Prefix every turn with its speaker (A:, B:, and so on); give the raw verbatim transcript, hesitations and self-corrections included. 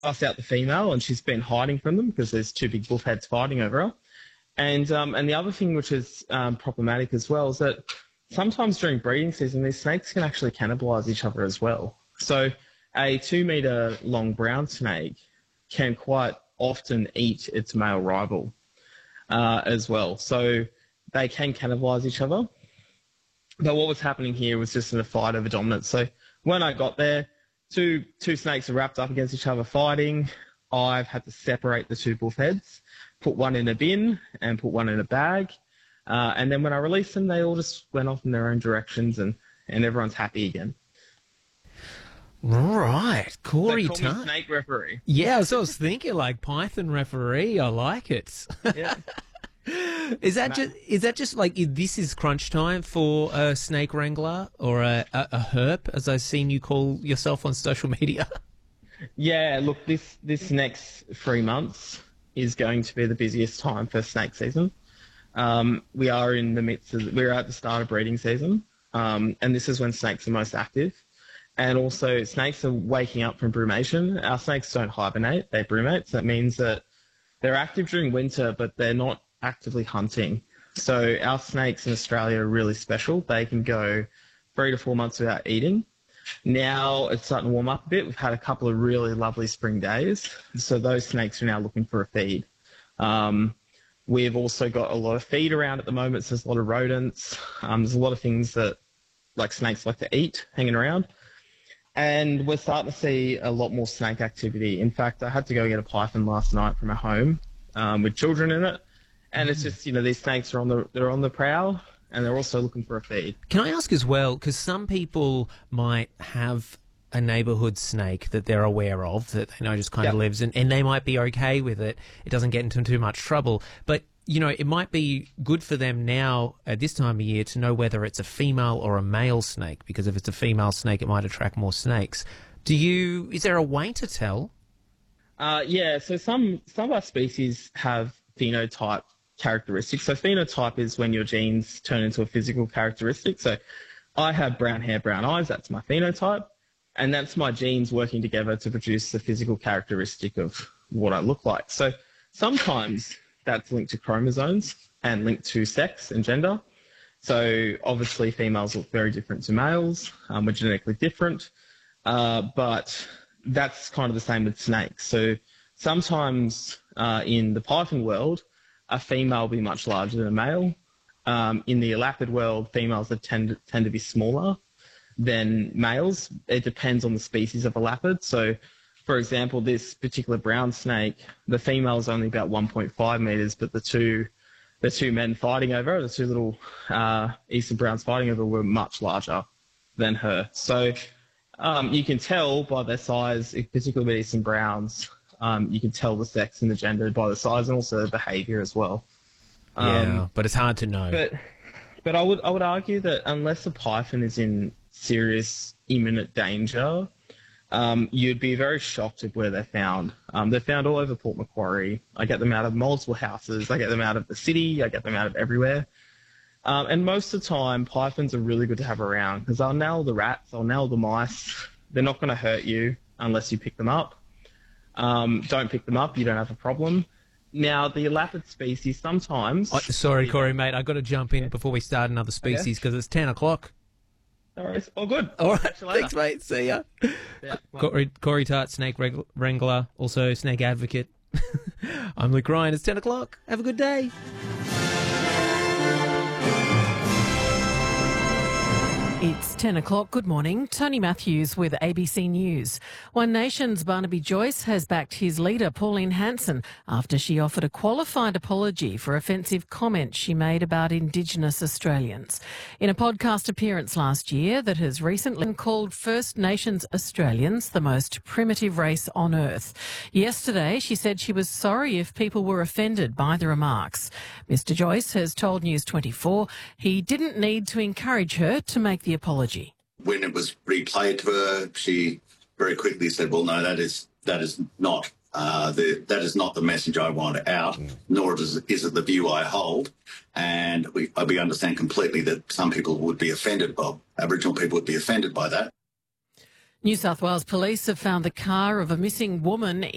A: bust out the female, and she's been hiding from them because there's two big bullheads fighting over her. And um, and the other thing which is um, problematic as well is that sometimes during breeding season, these snakes can actually cannibalise each other as well. So a two-metre long brown snake can quite often eat its male rival uh, as well. So they can cannibalise each other. But what was happening here was just in a fight over dominance. So when I got there, two two snakes are wrapped up against each other fighting. I've had to separate the two bullheads, put one in a bin and put one in a bag. Uh, and then when I released them, they all just went off in their own directions, and, and everyone's happy again.
B: Right, Corey
A: so call
B: Tutt.
A: me snake referee.
B: Yeah, so I was thinking like Python referee. I like it.
A: Yeah.
B: Is that just is that just like this is crunch time for a snake wrangler or a, a, a herp, as I've seen you call yourself on social media?
A: Yeah, look, this this next three months is going to be the busiest time for snake season. Um, we are in the midst of we're at the start of breeding season, um, and this is when snakes are most active. And also, snakes are waking up from brumation. Our snakes don't hibernate; they brumate. So that means that they're active during winter, but they're not actively hunting. So our snakes in Australia are really special. They can go three to four months without eating. Now it's starting to warm up a bit. We've had a couple of really lovely spring days. So those snakes are now looking for a feed. Um, we've also got a lot of feed around at the moment. So there's a lot of rodents. Um, there's a lot of things that like snakes like to eat hanging around. And we're starting to see a lot more snake activity. In fact, I had to go get a python last night from a home um, with children in it. And it's just, you know, these snakes are on the they're on the prowl, and they're also looking for a feed.
B: Can I ask as well, because some people might have a neighbourhood snake that they're aware of, that they know just kind
A: Yep.
B: of lives, and, and they might be okay with it. It doesn't get into too much trouble. But, you know, it might be good for them now at this time of year to know whether it's a female or a male snake, because if it's a female snake, it might attract more snakes. Do you, is there a way to tell?
A: Uh, yeah, so some, some of our species have phenotype characteristics. So phenotype is when your genes turn into a physical characteristic. So I have brown hair, brown eyes. That's my phenotype. And that's my genes working together to produce the physical characteristic of what I look like. So sometimes that's linked to chromosomes and linked to sex and gender. So obviously females look very different to males. Um, we're genetically different. Uh, but that's kind of the same with snakes. So sometimes uh, in the python world, a female will be much larger than a male. Um, in the elapid world, females are tend to, tend to be smaller than males. It depends on the species of elapid. So, for example, this particular brown snake, the female is only about one point five metres, but the two the two men fighting over her, the two little uh, eastern browns fighting over her, were much larger than her. So um, you can tell by their size, particularly with eastern browns, Um, you can tell the sex and the gender by the size and also the behaviour as well. Um,
B: Yeah, but it's hard to know.
A: But but I would I would argue that unless a python is in serious imminent danger, um, you'd be very shocked at where they're found. Um, they're found all over Port Macquarie. I get them out of multiple houses. I get them out of the city. I get them out of everywhere. Um, and most of the time, pythons are really good to have around because they'll nail the rats, they'll nail the mice. They're not going to hurt you unless you pick them up. Um, don't pick them up, you don't have a problem. Now, the elapid species sometimes...
B: Oh, sorry, Corey, mate, I've got to jump in before we start another species because it's ten o'clock.
A: No worries. All good.
B: All right,
A: Catch you later.
B: thanks, mate. See ya.
A: Yeah, bye.
B: Corey, Corey Tutt, snake reg- wrangler, also snake advocate. I'm Luke Ryan. It's ten o'clock. Have a good day.
C: It's ten o'clock. Good morning. Tony Matthews with A B C News. One Nation's Barnaby Joyce has backed his leader, Pauline Hanson, after she offered a qualified apology for offensive comments she made about Indigenous Australians. In a podcast appearance last year that has recently been called First Nations Australians the most primitive race on earth. Yesterday, she said she was sorry if people were offended by the remarks. Mister Joyce has told News twenty-four he didn't need to encourage her to make the apology.
D: When it was replayed to her, she very quickly said, well, no, that is that is not uh, the that is not the message I want out, mm. nor is, is it the view I hold. And we, we understand completely that some people would be offended by, Aboriginal people would be offended by that.
C: New South Wales police have found the car of a missing woman